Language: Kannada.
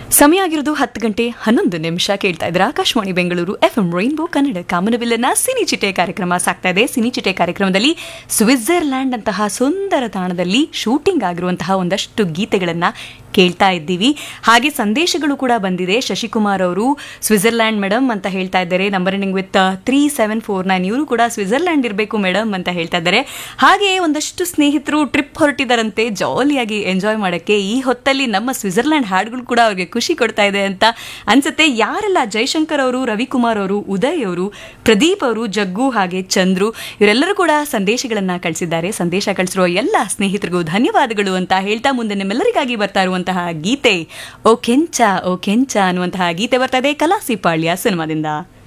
ಸಮಯ ಆಗಿರೋದು 10:11 ಕೇಳ್ತಾ ಇದ್ರೆ Akashvani Bengaluru FM rainbow Kannada ಕಾಮನಬಿಲ್ಲನ cine ಚಿಟೆ ಕಾರ್ಯಕ್ರಮ ಸಾಗ್ತಾ ಇದೆ. ಸಿನಿ ಚಿಟೆ ಕಾರ್ಯಕ್ರಮದಲ್ಲಿ ಸ್ವಿಟ್ಜರ್ಲ್ಯಾಂಡ್ ಅಂತಹ ಸುಂದರ ತಾಣದಲ್ಲಿ ಶೂಟಿಂಗ್ ಆಗಿರುವಂತಹ ಒಂದಷ್ಟು ಗೀತೆಗಳನ್ನ ಕೇಳ್ತಾ ಇದ್ದೀವಿ. ಹಾಗೆ ಸಂದೇಶಗಳು ಕೂಡ ಬಂದಿದೆ. ಶಶಿಕುಮಾರ್ ಅವರು ಸ್ವಿಟ್ಜರ್ಲ್ಯಾಂಡ್ ಮೇಡಮ್ ಅಂತ ಹೇಳ್ತಾ ಇದ್ದಾರೆ. ನಂಬರ್ ಎಂಡಿಂಗ್ ವಿತ್ 3749 ಇವರು ಕೂಡ ಸ್ವಿಟ್ಜರ್ಲ್ಯಾಂಡ್ ಇರಬೇಕು ಮೇಡಮ್ ಅಂತ ಹೇಳ್ತಾ ಇದ್ದಾರೆ. ಹಾಗೆ ಒಂದಷ್ಟು ಸ್ನೇಹಿತರು ಟ್ರಿಪ್ ಹೊರಟಿದಾರಂತೆ ಜಾಲಿಯಾಗಿ ಎಂಜಾಯ್ ಮಾಡಕ್ಕೆ. ಈ ಹೊತ್ತಲ್ಲಿ ನಮ್ಮ ಸ್ವಿಟ್ಜರ್ಲ್ಯಾಂಡ್ ಹಾಡುಗಳು ಕೂಡ ಅವ್ರಿಗೆ ಖುಷಿ ಕೊಡ್ತಾ ಇದೆ ಅಂತ ಅನ್ಸುತ್ತೆ. ಯಾರೆಲ್ಲ ಜಯಶಂಕರ್ ಅವರು, ರವಿಕುಮಾರ್ ಅವರು, ಉದಯ್ ಅವರು, ಪ್ರದೀಪ್ ಅವರು, ಜಗ್ಗು ಹಾಗೆ ಚಂದ್ರು ಇವರೆಲ್ಲರೂ ಕೂಡ ಸಂದೇಶಗಳನ್ನ ಕಳಿಸಿದ್ದಾರೆ. ಸಂದೇಶ ಕಳಿಸಿರುವ ಎಲ್ಲ ಸ್ನೇಹಿತರಿಗೂ ಧನ್ಯವಾದಗಳು ಅಂತ ಹೇಳ್ತಾ ಮುಂದೆ ನಿಮ್ಮೆಲ್ಲರಿಗಾಗಿ ಬರ್ತಾ ಇರುವಂತಹ ಗೀತೆ ಓ ಕೆಂಚ ಅನ್ನುವಂತಹ ಗೀತೆ ಬರ್ತಾ ಇದೆ ಕಲಾಸಿಪಾಳ್ಯ ಸಿನಿಮಾದಿಂದ.